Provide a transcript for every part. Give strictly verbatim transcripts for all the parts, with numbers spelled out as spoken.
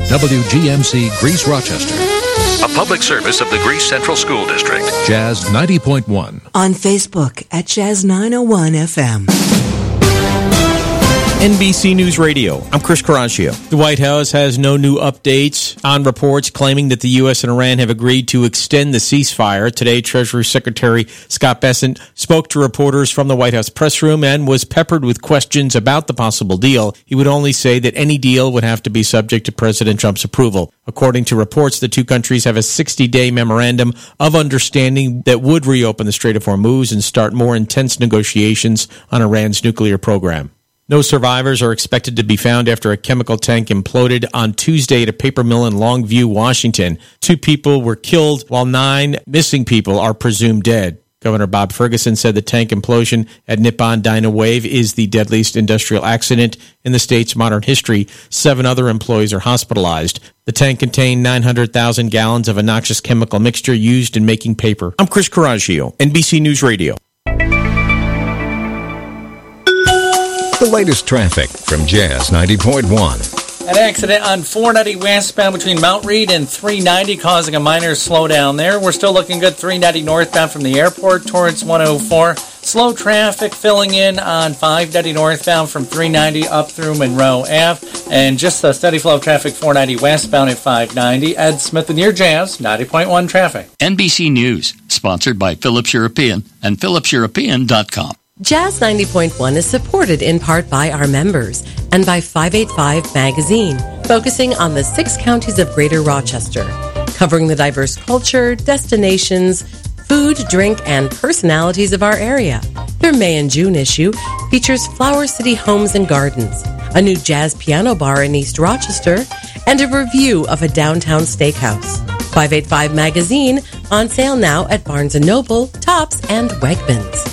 W G M C Greece Rochester. A public service of the Greece Central School District. Jazz ninety point one. On Facebook at Jazz nine oh one F M. N B C News Radio. I'm Chris Caraccio. The White House has no new updates on reports claiming that the U S and Iran have agreed to extend the ceasefire. Today, Treasury Secretary Scott Bessent spoke to reporters from the White House press room and was peppered with questions about the possible deal. He would only say that any deal would have to be subject to President Trump's approval. According to reports, the two countries have a sixty-day memorandum of understanding that would reopen the Strait of Hormuz and start more intense negotiations on Iran's nuclear program. No survivors are expected to be found after a chemical tank imploded on Tuesday at a paper mill in Longview, Washington. Two people were killed, while nine missing people are presumed dead. Governor Bob Ferguson said the tank implosion at Nippon Dynawave is the deadliest industrial accident in the state's modern history. Seven other employees are hospitalized. The tank contained nine hundred thousand gallons of a noxious chemical mixture used in making paper. I'm Chris Caraccio, N B C News Radio. The latest traffic from Jazz ninety point one. An accident on four ninety westbound between Mount Read and three ninety causing a minor slowdown there. We're still looking good three ninety northbound from the airport towards one oh four. Slow traffic filling in on five ninety northbound from three ninety up through Monroe Avenue. And just a steady flow of traffic four ninety westbound at five ninety. Ed Smith in your Jazz ninety point one traffic. N B C News, sponsored by Phillips European and Phillips European dot com. Jazz ninety point one is supported in part by our members and by five eighty-five Magazine, focusing on the six counties of Greater Rochester, covering the diverse culture, destinations, food, drink, and personalities of our area. Their May and June issue features Flower City Homes and Gardens, a new jazz piano bar in East Rochester, and a review of a downtown steakhouse. five eighty-five Magazine, on sale now at Barnes and Noble, Tops, and Wegmans.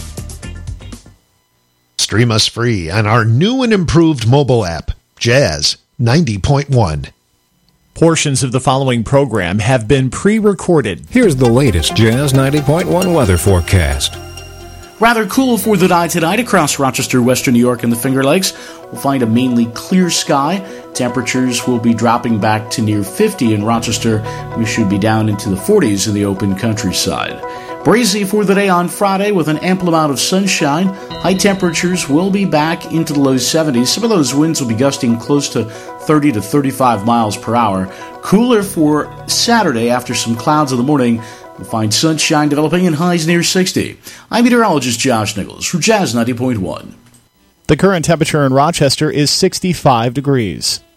Stream us free on our new and improved mobile app, Jazz ninety point one. Portions of the following program have been pre-recorded. Here's the latest Jazz ninety point one weather forecast. Rather cool for the night tonight across Rochester, Western New York, and the Finger Lakes. We'll find a mainly clear sky. Temperatures will be dropping back to near fifty in Rochester. We should be down into the forties in the open countryside. Breezy for the day on Friday with an ample amount of sunshine. High temperatures will be back into the low seventies. Some of those winds will be gusting close to thirty to thirty-five miles per hour. Cooler for Saturday after some clouds in the morning. We'll find sunshine developing and highs near sixty. I'm meteorologist Josh Nichols for Jazz ninety point one. The current temperature in Rochester is sixty-five degrees.